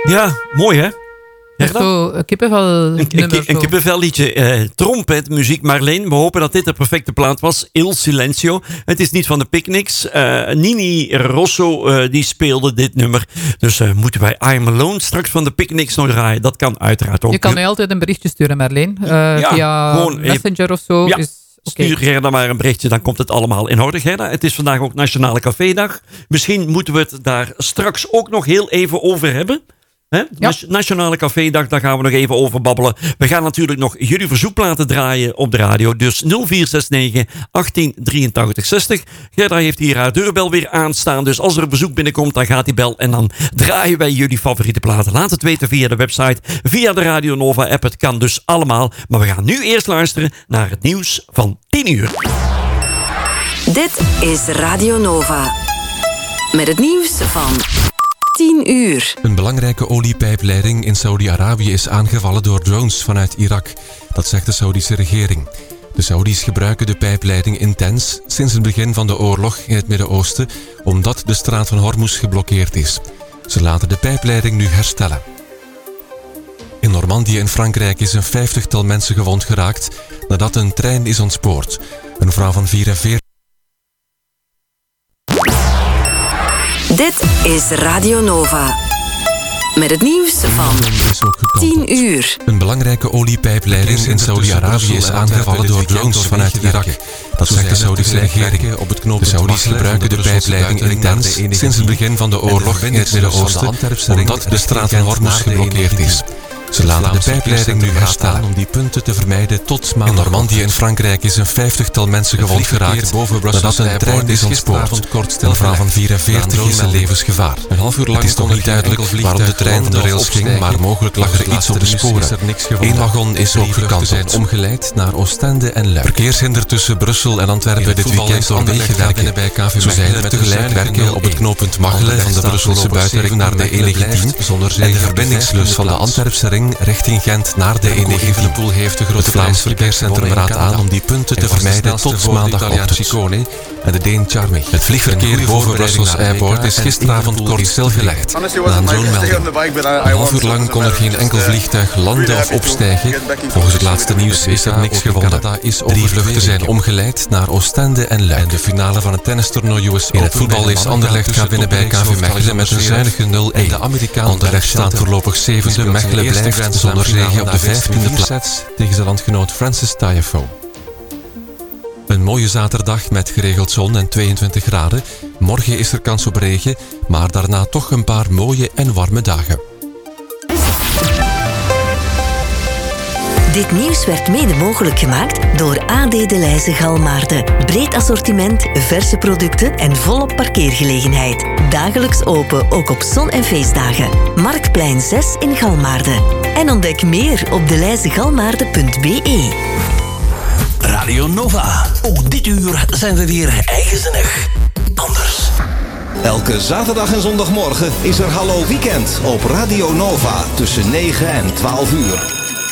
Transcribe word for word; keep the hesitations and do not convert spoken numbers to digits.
Ja, mooi hè? Echt zo een kippenvel Een, een, een kippenvelliedje. Eh, trompetmuziek, Marleen. We hopen dat dit de perfecte plaat was. Il Silenzio. Het is niet van de Picnics. Uh, Nini Rosso uh, die speelde dit nummer. Dus uh, moeten wij I'm Alone straks van de Picnics nog draaien? Dat kan uiteraard ook. Je kan mij altijd een berichtje sturen, Marleen. Uh, ja, via gewoon Messenger of zo. Ja. Is okay. Stuur Gerda maar een berichtje, dan komt het allemaal in orde. Gerda, het is vandaag ook Nationale Cafédag. Misschien moeten we het daar straks ook nog heel even over hebben. He? Ja. Nationale Cafédag, daar gaan we nog even over babbelen. We gaan natuurlijk nog jullie verzoekplaten draaien op de radio. Dus nul vier zes negen, achttien, drieëntachtig, zestig. Gerda heeft hier haar deurbel weer aanstaan. Dus als er een bezoek binnenkomt, dan gaat die bel. En dan draaien wij jullie favoriete platen. Laat het weten via de website, via de Radio Nova app. Het kan dus allemaal. Maar we gaan nu eerst luisteren naar het nieuws van tien uur. Dit is Radio Nova. Met het nieuws van tien uur. Een belangrijke oliepijpleiding in Saudi-Arabië is aangevallen door drones vanuit Irak. Dat zegt de Saudische regering. De Saudis gebruiken de pijpleiding intens sinds het begin van de oorlog in het Midden-Oosten, omdat de straat van Hormuz geblokkeerd is. Ze laten de pijpleiding nu herstellen. In Normandië in Frankrijk is een vijftigtal mensen gewond geraakt nadat een trein is ontspoord. Een vrouw van vierenveertig... Dit is Radio Nova. Met het nieuws van tien uur. Een belangrijke oliepijpleiding in Saudi-Arabië is aangevallen door drones vanuit Irak. Dat zegt de Saudische regering. De Saudis gebruiken de pijpleiding intens sinds het begin van de oorlog in het Midden-Oosten, omdat de straat van Hormuz geblokkeerd is. Ze laten de pijpleiding nu herstellen om die punten te vermijden tot maandag. In Normandië in Frankrijk is een vijftigtal mensen gewond geraakt nadat een trein is ontspoord. Een vrouw van vierenveertig is in levensgevaar. Een half uur lang het is nog niet duidelijk waarom de trein van de rails ging, maar mogelijk lag er iets op de sporen. Eén wagon is ook gekanteld, omgeleid naar Oostende en Luik. Verkeershinder tussen Brussel en Antwerpen dit weekend door wegenwerken. Zo zijn er tegelijk werken op het knooppunt Machelen van de Brusselse buitenring naar de E negentien en de verbindingslus van de Antwerpse ring richting Gent naar de E negentien. Evenepoel heeft de grote Vlaams Verkeerscentrum raad aan om die punten te vermijden tot maandagochtend. En de Deen Charmig. Het vliegverkeer boven Brussels Airport is gisteravond kort stilgelegd. Na een dronemelding. Een half uur lang kon er geen enkel vliegtuig landen of opstijgen. Volgens het laatste nieuws is er niks gevonden. Drie vluchten zijn omgeleid naar Oostende en Luik. De finale van het tennistoernooi U S Open. In het voetbal is Anderlecht gaat winnen bij K V Mechelen met een zuinige nul-een. Anderlecht staat voorlopig zevende. Mechelen blijft zonder zege op de vijftiende plaats tegen zijn landgenoot Francis Tiafoe. Een mooie zaterdag met geregeld zon en tweeëntwintig graden. Morgen is er kans op regen, maar daarna toch een paar mooie en warme dagen. Dit nieuws werd mede mogelijk gemaakt door A D De Leize Galmaarden. Breed assortiment, verse producten en volop parkeergelegenheid. Dagelijks open, ook op zon- en feestdagen. Marktplein zes in Galmaarden. En ontdek meer op de leize galmaarden punt b e. Radio Nova. Ook dit uur zijn we weer eigenzinnig anders. Elke zaterdag en zondagmorgen is er Hallo Weekend op Radio Nova tussen negen en twaalf uur.